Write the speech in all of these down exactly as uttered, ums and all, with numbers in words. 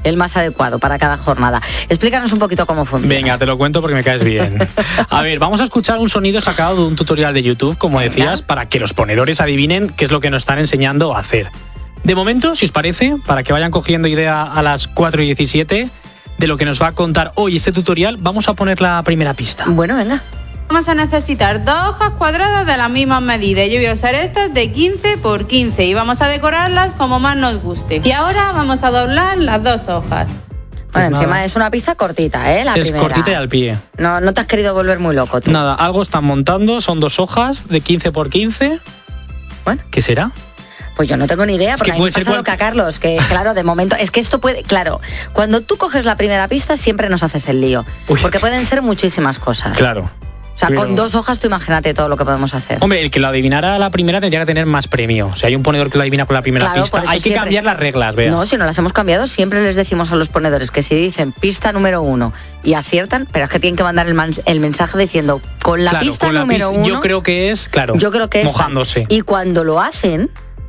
el más adecuado para cada jornada. Explícanos un poquito cómo funciona. Venga, te lo cuento porque me caes bien. A ver, vamos a escuchar un sonido sacado de un tutorial de YouTube, como decías, ¿Venga? para que los ponedores adivinen qué es lo que nos están enseñando a hacer. De momento, si os parece, para que vayan cogiendo idea a las cuatro y diecisiete de lo que nos va a contar hoy este tutorial, vamos a poner la primera pista. Bueno, venga. Vamos a necesitar dos hojas cuadradas de la misma medida. Yo voy a usar estas de quince por quince y vamos a decorarlas como más nos guste. Y ahora vamos a doblar las dos hojas. Bueno, pues encima nada. es una pista cortita, ¿eh? La es primera. cortita y al pie. No, no te has querido volver muy loco tú. Nada, algo están montando, son dos hojas de quince por quince. Bueno. ¿Qué será? Pues yo no tengo ni idea, porque a mí me pasa cual... lo que a Carlos, que claro, de momento, es que esto puede, claro, cuando tú coges la primera pista siempre nos haces el lío, Uy. porque pueden ser muchísimas cosas. Claro. O sea, pero... con dos hojas tú imagínate todo lo que podemos hacer. Hombre, el que lo adivinara a la primera tendría que tener más premio. O sea, hay un ponedor que lo adivina con la primera claro, pista. Hay que siempre... cambiar las reglas, vea. No, si no las hemos cambiado, siempre les decimos a los ponedores que si dicen pista número uno y aciertan, pero es que tienen que mandar el, man... el mensaje diciendo con la claro, pista con la número pista, uno. Yo creo que es, claro, yo creo que es mojándose. Y cuando lo hacen,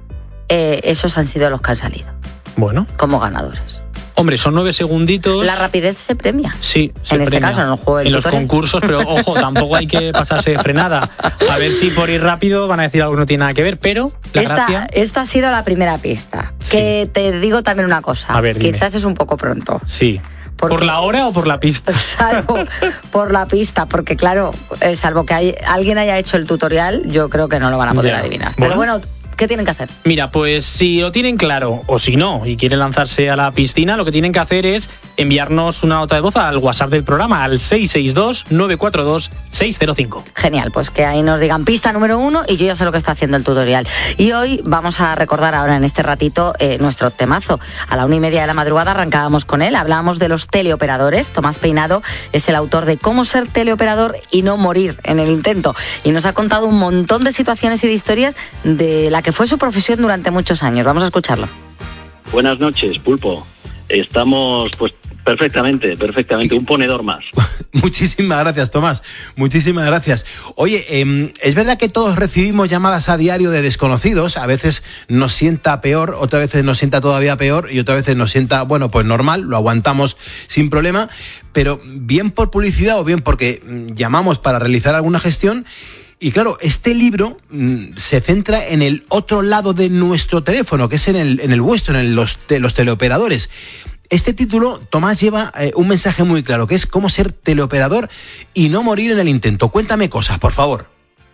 eh, esos han sido los que han salido. Bueno. Como ganadores. Hombre, son nueve segunditos. La rapidez se premia. Sí, se En este premia. caso, en el juego del En los tutorial. concursos, pero ojo, tampoco hay que pasarse de frenada. A ver si por ir rápido van a decir algo que no tiene nada que ver, pero la esta, gracia... esta ha sido la primera pista. Sí. Que te digo también una cosa. A ver, dime. Quizás es un poco pronto. Sí. Porque, ¿Por la hora o por la pista? Salvo por la pista, porque claro, eh, salvo que hay, alguien haya hecho el tutorial, yo creo que no lo van a poder Ya. adivinar. Bueno. Pero bueno, ¿qué tienen que hacer? Mira, pues si lo tienen claro o si no y quieren lanzarse a la piscina, lo que tienen que hacer es enviarnos una nota de voz al WhatsApp del programa al seis seis dos, nueve cuatro dos, seis cero cinco. Genial, pues que ahí nos digan pista número uno y yo ya sé lo que está haciendo el tutorial. Y hoy vamos a recordar ahora en este ratito eh, nuestro temazo. A la una y media de la madrugada arrancábamos con él, hablábamos de los teleoperadores. Tomás Peinado es el autor de Cómo ser teleoperador y no morir en el intento. Y nos ha contado un montón de situaciones y de historias de la que fue su profesión durante muchos años. Vamos a escucharlo. Buenas noches, Pulpo. Estamos, pues, perfectamente, perfectamente. Un ponedor más. Muchísimas gracias, Tomás. Muchísimas gracias. Oye, eh, es verdad que todos recibimos llamadas a diario de desconocidos. A veces nos sienta peor, otras veces nos sienta todavía peor y otras veces nos sienta, bueno, pues normal, lo aguantamos sin problema. Pero bien por publicidad o bien porque llamamos para realizar alguna gestión. Y claro, este libro mmm, se centra en el otro lado de nuestro teléfono, que es en el, en el vuestro, en el, los, de los teleoperadores. Este título, Tomás, lleva eh, un mensaje muy claro, que es cómo ser teleoperador y no morir en el intento. Cuéntame cosas, por favor.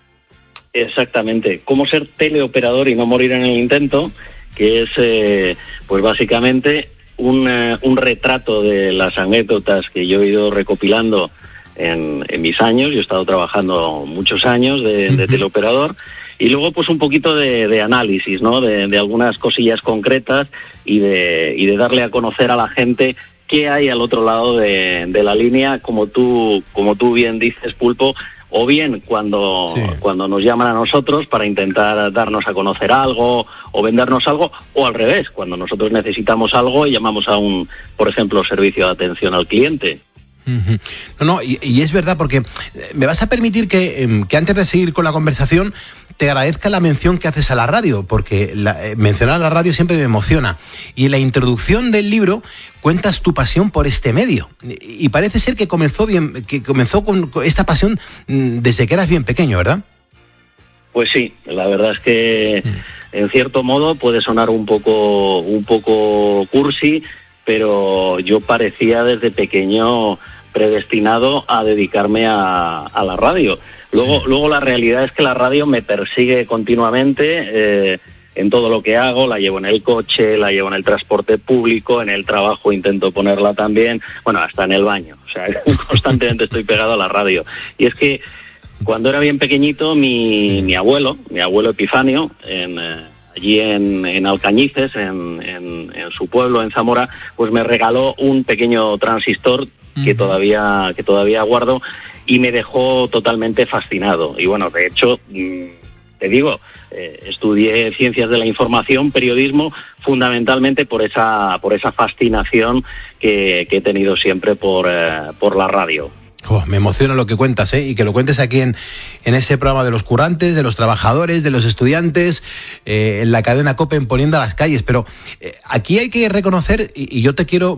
Exactamente, cómo ser teleoperador y no morir en el intento, que es, eh, pues básicamente, un, eh, un retrato de las anécdotas que yo he ido recopilando En, en mis años. Yo he estado trabajando muchos años de, de teleoperador y luego pues un poquito de, de análisis, ¿no? De, de algunas cosillas concretas y de, y de darle a conocer a la gente qué hay al otro lado de, de la línea, como tú, como tú bien dices, Pulpo, o bien cuando, sí. cuando nos llaman a nosotros para intentar darnos a conocer algo o vendernos algo, o al revés, cuando nosotros necesitamos algo y llamamos a un, por ejemplo, servicio de atención al cliente. No, no, y, y es verdad, porque me vas a permitir que, que antes de seguir con la conversación te agradezca la mención que haces a la radio, porque la, eh, mencionar a la radio siempre me emociona. Y en la introducción del libro cuentas tu pasión por este medio. Y, y parece ser que comenzó bien, que comenzó con, con esta pasión desde que eras bien pequeño, ¿verdad? Pues sí, la verdad es que mm. en cierto modo puede sonar un poco, un poco cursi, pero yo parecía desde pequeño predestinado a dedicarme a, a la radio. Luego, sí. luego la realidad es que la radio me persigue continuamente eh, en todo lo que hago. La llevo en el coche, la llevo en el transporte público, en el trabajo intento ponerla también, bueno, hasta en el baño. O sea, constantemente estoy pegado a la radio. Y es que cuando era bien pequeñito, mi, mi abuelo, mi abuelo Epifanio, en... Eh, allí en, en Alcañices, en, en, en su pueblo, en Zamora, pues me regaló un pequeño transistor uh-huh. que todavía que todavía guardo y me dejó totalmente fascinado. Y bueno, de hecho, te digo, eh, estudié Ciencias de la Información, Periodismo, fundamentalmente por esa por esa fascinación que, que he tenido siempre por, eh, por la radio. Oh, me emociona lo que cuentas, ¿eh? Y que lo cuentes aquí en, en ese programa de los currantes, de los trabajadores, de los estudiantes, eh, en la cadena COPE, en Poniendo a las Calles. Pero eh, aquí hay que reconocer, y, y yo te quiero